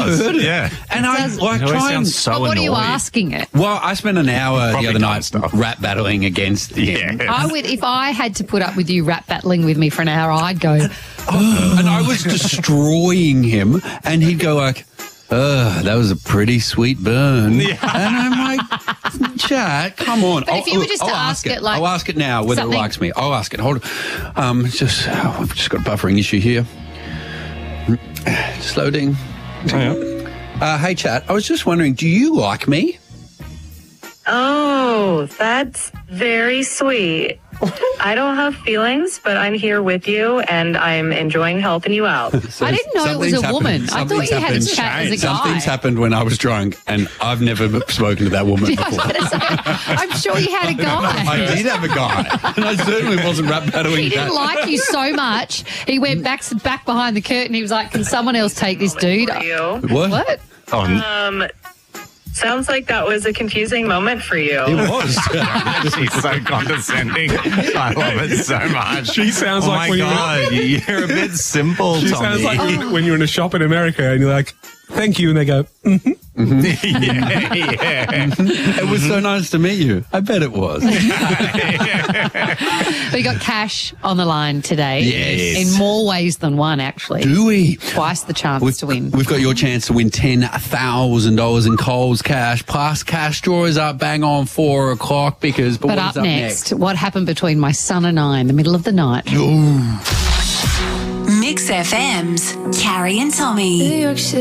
does. heard it. Yeah. And I does. like It always try and... sounds so But what are you annoyed. asking it? Well, I spent an hour Probably the other dumb night stuff. rap battling against him. Yeah. If I had to put up with you rap battling with me for an hour, I'd go, And I was destroying him, and he'd go like, that was a pretty sweet burn. Yeah. And I'm like, chat, come on. But if you were just to ask it, like, I'll ask it now whether something- it likes me. I'll ask it. Hold on. I've just got a buffering issue here. Just loading. Oh, yeah. Hey, chat, I was just wondering, do you like me? Oh, that's very sweet. I don't have feelings, but I'm here with you, and I'm enjoying helping you out. So I didn't know it was something's a woman. happened. I thought you had a Something's chat as a guy. Something's happened when I was drunk, and I've never spoken to that woman I was before. going to say, I'm sure you had a guy. I did have a guy, and I certainly wasn't rap battling. He didn't like you so much. He went back behind the curtain. He was like, "Can someone else take this dude?" For you. What? What? Oh, Sounds like that was a confusing moment for you. It was. she's so condescending. I love it so much. She sounds oh like my when God, you're a bit simple, She Tommy. sounds like when you're in a shop in America and you're like, thank you, and they go, yeah. It was so nice to meet you. I bet it was. We got Cash on the line today. Yes. In more ways than one, actually. Do we? Twice the chance to win. We've got your chance to win $10,000 in Coles cash. Plus, cash draw is up bang on 4 o'clock because. But what up is next, what happened between my son and I in the middle of the night? Mix FM's Carrie and Tommy.